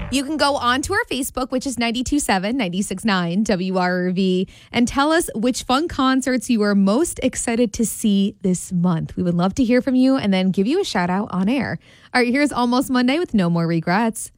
You can go on to our Facebook, which is 92.7, 96.9 WRV, and tell us which fun concerts you are most excited to see this month. We would love to hear from you and then give you a shout out on air. All right, here's Almost Monday with No More Regrets.